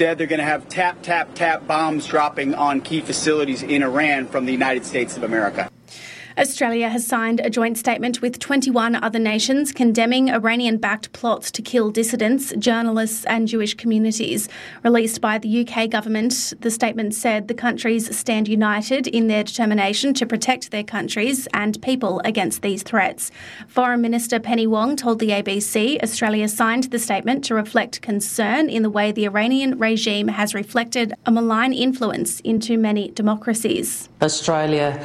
They're going to have tap, tap, tap bombs dropping on key facilities in Iran from the United States of America. Australia has signed a joint statement with 21 other nations condemning Iranian-backed plots to kill dissidents, journalists and Jewish communities. Released by the UK government, the statement said the countries stand united in their determination to protect their countries and people against these threats. Foreign Minister Penny Wong told the ABC Australia signed the statement to reflect concern in the way the Iranian regime has reflected a malign influence into many democracies. Australia,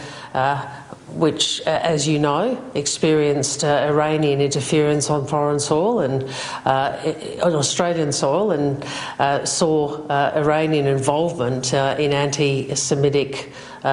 which, as you know, experienced Iranian interference on foreign soil and on Australian soil, and saw Iranian involvement in anti-Semitic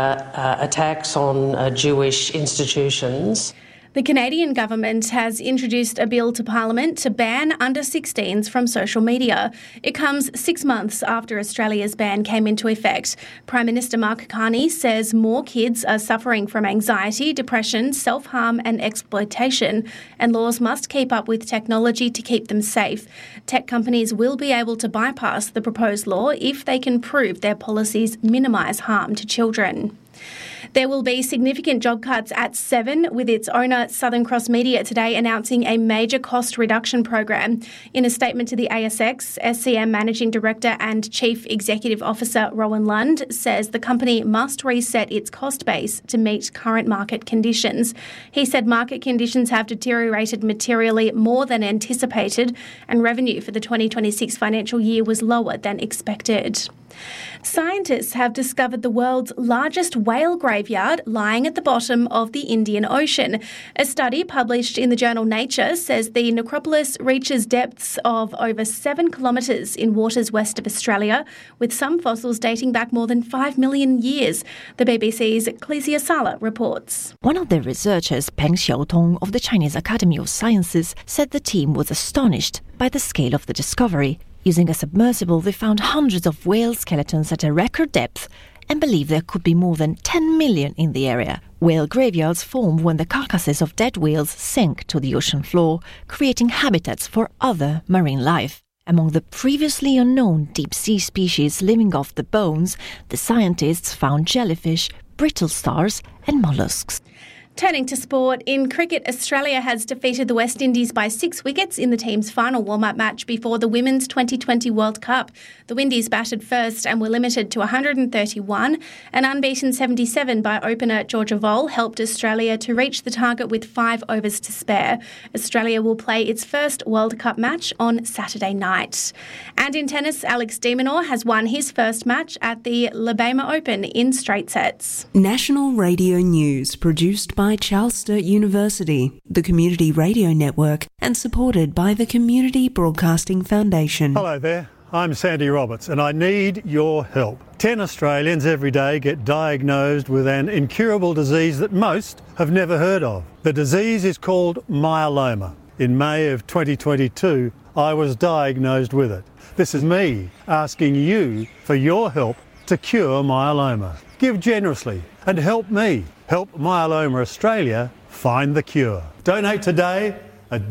attacks on Jewish institutions. The Canadian government has introduced a bill to Parliament to ban under-16s from social media. It comes 6 months after Australia's ban came into effect. Prime Minister Mark Carney says more kids are suffering from anxiety, depression, self-harm and exploitation, and laws must keep up with technology to keep them safe. Tech companies will be able to bypass the proposed law if they can prove their policies minimise harm to children. There will be significant job cuts at Seven, with its owner Southern Cross Media today announcing a major cost reduction program. In a statement to the ASX, SCM Managing Director and Chief Executive Officer Rowan Lund says the company must reset its cost base to meet current market conditions. He said market conditions have deteriorated materially more than anticipated, and revenue for the 2026 financial year was lower than expected. Scientists have discovered the world's largest whale graveyard lying at the bottom of the Indian Ocean. A study published in the journal Nature says the necropolis reaches depths of over 7 kilometres in waters west of Australia, with some fossils dating back more than 5 million years. The BBC's Clesia Sala reports. One of the researchers, Peng Xiaotong of the Chinese Academy of Sciences, said the team was astonished by the scale of the discovery. Using a submersible, they found hundreds of whale skeletons at a record depth and believe there could be more than 10 million in the area. Whale graveyards form when the carcasses of dead whales sink to the ocean floor, creating habitats for other marine life. Among the previously unknown deep-sea species living off the bones, the scientists found jellyfish, brittle stars and mollusks. Turning to sport, in cricket, Australia has defeated the West Indies by 6 wickets in the team's final warm-up match before the Women's 2020 World Cup. The Windies batted first and were limited to 131. An unbeaten 77 by opener Georgia Voll helped Australia to reach the target with 5 overs to spare. Australia will play its first World Cup match on Saturday night. And in tennis, Alex de Minaur has won his first match at the Alabama Open in straight sets. National Radio News, produced by Charles Sturt University, the Community Radio Network, and supported by the Community Broadcasting Foundation. Hello there, I'm Sandy Roberts, and I need your help. 10 Australians every day get diagnosed with an incurable disease that most have never heard of. The disease is called myeloma. In May of 2022, I was diagnosed with it. This is me asking you for your help to cure myeloma. Give generously and help me help Myeloma Australia find the cure. Donate today at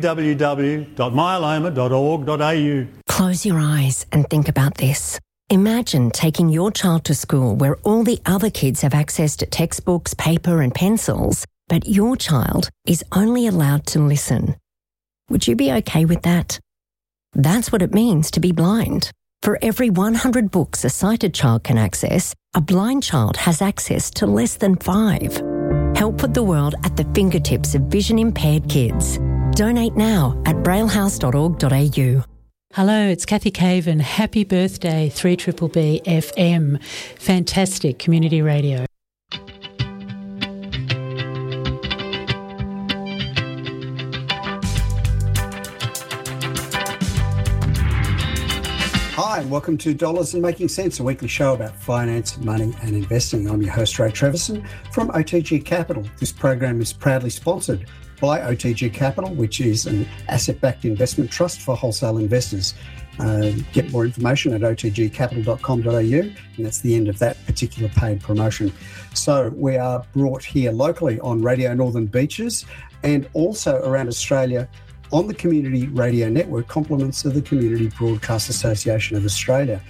www.myeloma.org.au. Close your eyes and think about this. Imagine taking your child to school where all the other kids have access to textbooks, paper and pencils, but your child is only allowed to listen. Would you be okay with that? That's what it means to be blind. For every 100 books a sighted child can access, a blind child has access to less than 5. Help put the world at the fingertips of vision-impaired kids. Donate now at braillehouse.org.au. Hello, it's Kathy Cave and happy birthday 3BBB FM. Fantastic community radio. Hi, and welcome to Dollars and Making Sense, a weekly show about finance, money and investing. I'm your host, Ray Treverson from OTG Capital. This program is proudly sponsored by OTG Capital, which is an asset-backed investment trust for wholesale investors. Get more information at otgcapital.com.au, and that's the end of that particular paid promotion. So we are brought here locally on Radio Northern Beaches and also around Australia on the Community Radio Network, compliments of the Community Broadcast Association of Australia.